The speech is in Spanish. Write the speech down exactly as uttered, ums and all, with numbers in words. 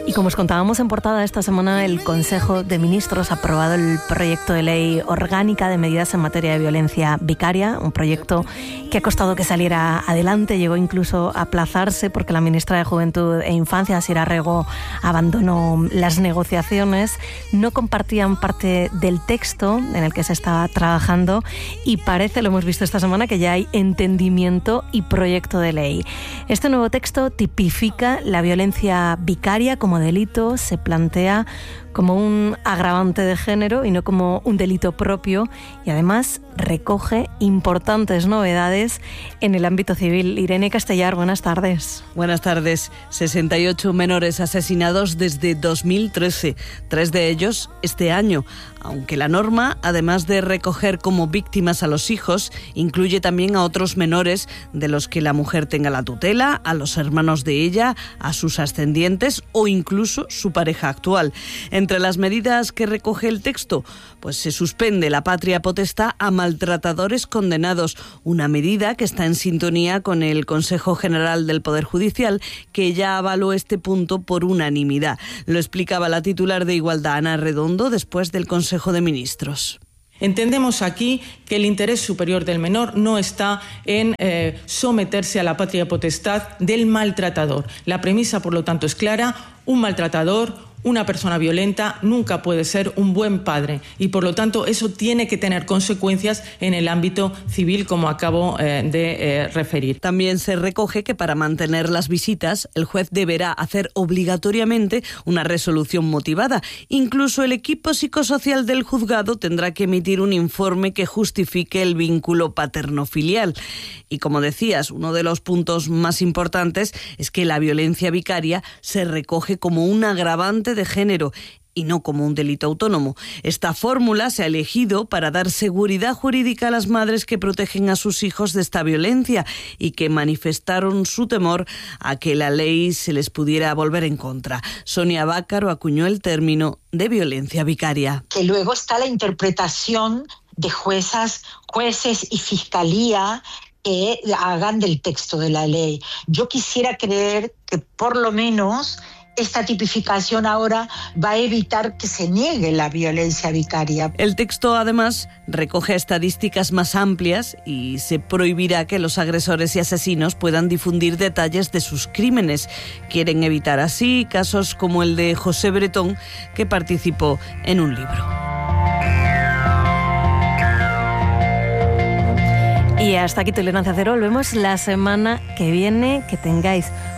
Y como os contábamos en portada, esta semana el Consejo de Ministros ha aprobado el proyecto de ley orgánica de medidas en materia de violencia vicaria, un proyecto que ha costado que saliera adelante, llegó incluso a aplazarse porque la ministra de Juventud e Infancia, Sira Rego, abandonó las negociaciones. No compartían parte del texto en el que se estaba trabajando y parece, lo hemos visto esta semana, que ya hay entendimiento y proyecto de ley. Este nuevo texto tipifica la violencia vicaria como delito, se plantea como un agravante de género y no como un delito propio, y además recoge importantes novedades en el ámbito civil. Irene Castellar, buenas tardes. Buenas tardes. sesenta y ocho menores asesinados desde dos mil trece, tres de ellos este año, aunque la norma, además de recoger como víctimas a los hijos, incluye también a otros menores de los que la mujer tenga la tutela, a los hermanos de ella, a sus ascendientes o incluso su pareja actual. Entre las medidas que recoge el texto, pues se suspende la patria potestad a maltratadores condenados, una medida que está en sintonía con el Consejo General del Poder Judicial, que ya avaló este punto por unanimidad. Lo explicaba la titular de Igualdad, Ana Redondo, después del Consejo de Ministros. Entendemos aquí que el interés superior del menor no está en eh, someterse a la patria potestad del maltratador. La premisa, por lo tanto, es clara: un maltratador, una persona violenta, nunca puede ser un buen padre y, por lo tanto, eso tiene que tener consecuencias en el ámbito civil, como acabo eh, de eh, referir. También se recoge que para mantener las visitas, el juez deberá hacer obligatoriamente una resolución motivada. Incluso el equipo psicosocial del juzgado tendrá que emitir un informe que justifique el vínculo paterno-filial. Y como decías, uno de los puntos más importantes es que la violencia vicaria se recoge como un agravante de género y no como un delito autónomo. Esta fórmula se ha elegido para dar seguridad jurídica a las madres que protegen a sus hijos de esta violencia y que manifestaron su temor a que la ley se les pudiera volver en contra. Sonia Bácaro acuñó el término de violencia vicaria. Que luego está la interpretación de juezas, jueces y fiscalía que hagan del texto de la ley. Yo quisiera creer que por lo menos esta tipificación ahora va a evitar que se niegue la violencia vicaria. El texto, además, recoge estadísticas más amplias y se prohibirá que los agresores y asesinos puedan difundir detalles de sus crímenes. Quieren evitar así casos como el de José Bretón, que participó en un libro. Y hasta aquí Tolerancia Cero. Volvemos la semana que viene. Que tengáis